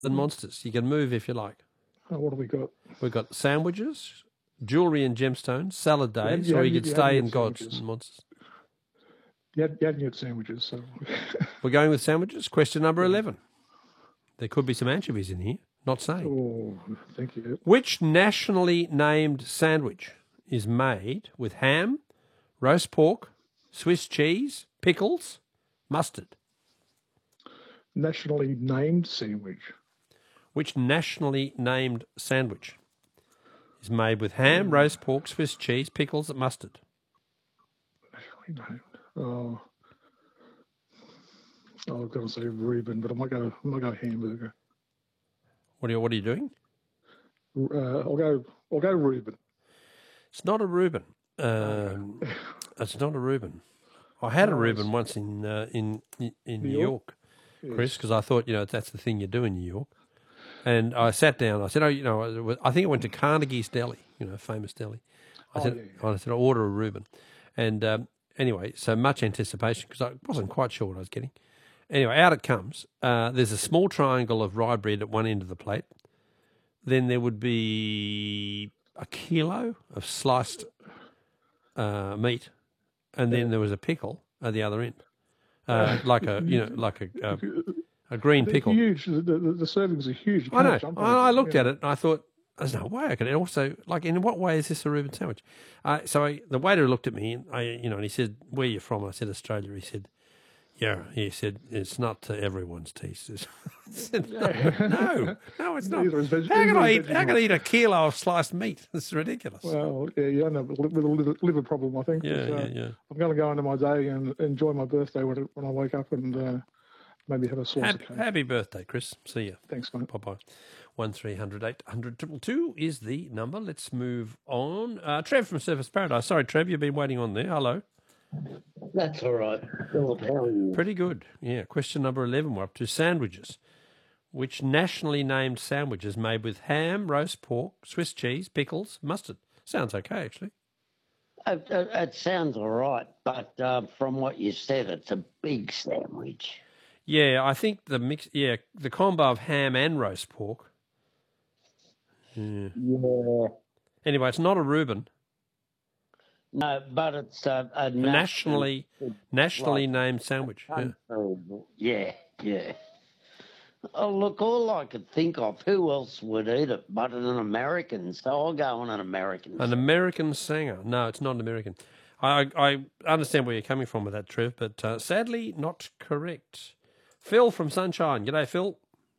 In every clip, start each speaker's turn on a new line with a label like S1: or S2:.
S1: and monsters. You can move if you like.
S2: Oh, what have we got?
S1: We've got sandwiches, jewellery and gemstones, salad days, or you could stay in gods and monsters.
S2: You hadn't yet sandwiches, so...
S1: We're going with sandwiches. Question number 11. There could be some anchovies in here. Not saying.
S2: Oh, thank you.
S1: Which nationally named sandwich is made with ham, roast pork, Swiss cheese, pickles, mustard?
S2: Nationally named sandwich.
S1: Which nationally named sandwich is made with ham, roast pork, Swiss cheese, pickles, and mustard?
S2: Nationally named. Oh, I've got to say Reuben, but I might go hamburger.
S1: What are you doing?
S2: I'll go Reuben.
S1: It's not a Reuben. It's not a Reuben. I had a Reuben once in New York, Chris, because I thought, that's the thing you do in New York. And I sat down. I said, I think I went to Carnegie's Deli, famous deli. I said, I'll order a Reuben. And anyway, so much anticipation because I wasn't quite sure what I was getting. Anyway, out it comes. There's a small triangle of rye bread at one end of the plate. Then there would be a kilo of sliced meat, and then there was a pickle at the other end, like a green pickle.
S2: Huge. The servings are huge.
S1: I know. I looked at it and I thought, there's no way I could. Also, in what way is this a Reuben sandwich? The waiter looked at me and and he said, "Where are you from?" I said, "Australia." He said, "Yeah." He said, "It's not to everyone's taste." I said, no, it's not. How can I eat a kilo of sliced meat? This is ridiculous.
S2: Well, yeah, you end up with a liver problem, I think.
S1: Yeah.
S2: I'm going to go into my day and enjoy my birthday when I wake up and maybe have a slice of cake.
S1: Happy birthday, Chris. See you.
S2: Thanks, mate.
S1: Bye-bye. 1300 800 222 is the number. Let's move on. Trev from Surfers Paradise. Sorry, Trev, you've been waiting on there. Hello.
S3: That's all right. Philip, how are you?
S1: Pretty good. Yeah. Question number 11. We're up to sandwiches. Which nationally named sandwich is made with ham, roast pork, Swiss cheese, pickles, mustard? Sounds okay, actually.
S3: It sounds all right, but from what you said, it's a big sandwich.
S1: Yeah, I think the mix. Yeah, the combo of ham and roast pork.
S3: Yeah.
S1: Anyway, it's not a Reuben.
S3: No, but it's a
S1: nationally named sandwich.
S3: Yeah. Oh, look, all I could think of, who else would eat it but an American? So I'll go on an American.
S1: An American singer. No, it's not an American. I understand where you're coming from with that, Trev, but sadly not correct. Phil from Sunshine. G'day, Phil.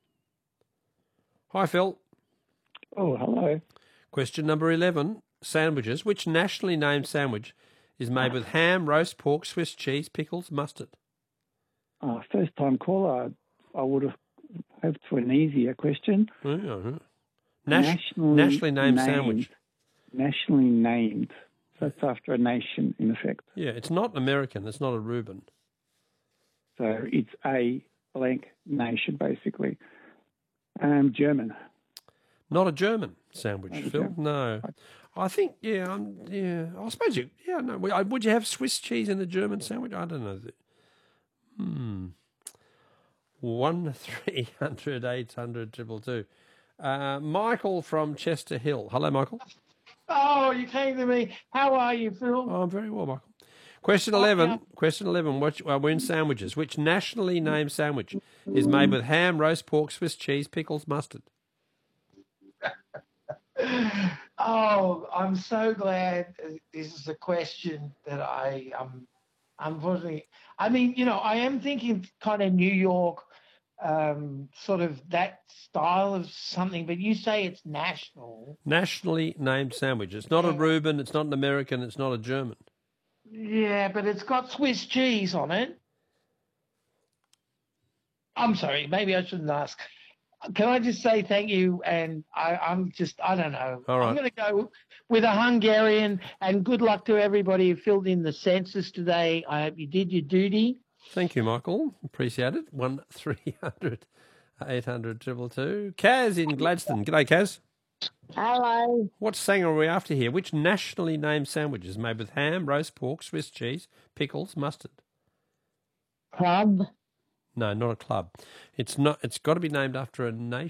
S1: Hi, Phil.
S4: Oh, hello.
S1: Question number 11. Sandwiches. Which nationally named sandwich is made with ham, roast pork, Swiss cheese, pickles, mustard?
S4: First time caller, I would have hoped for an easier question.
S1: Nationally named sandwich.
S4: Nationally named. So it's after a nation, in effect.
S1: Yeah, it's not American. It's not a Reuben.
S4: So it's a blank nation, basically. German.
S1: Not a German sandwich, Phil. No. I think, I suppose no. Would you have Swiss cheese in a German sandwich? I don't know. 1300 800 222. Michael from Chester Hill. Hello, Michael.
S5: Oh, you came to me. How are you, Phil?
S1: Oh, I'm very well, Michael. Question 11. Question 11. We're in sandwiches. Which nationally named sandwich is made with ham, roast pork, Swiss cheese, pickles, mustard?
S5: Oh, I'm so glad this is a question that unfortunately, I am thinking kind of New York, sort of that style of something, but you say it's national.
S1: Nationally named sandwich. It's not a Reuben, it's not an American, it's not a German.
S5: Yeah, but it's got Swiss cheese on it. I'm sorry, maybe I shouldn't ask. Can I just say thank you? And I don't know.
S1: All right.
S5: I'm going to go with a Hungarian, and good luck to everybody who filled in the census today. I hope you did your duty.
S1: Thank you, Michael. Appreciate it. 1300 800 222. Kaz in Gladstone. G'day, Kaz.
S6: Hello.
S1: What singer are we after here? Which nationally named sandwich is made with ham, roast pork, Swiss cheese, pickles, mustard?
S6: Club.
S1: No, not a club. It's not. It's got to be named after a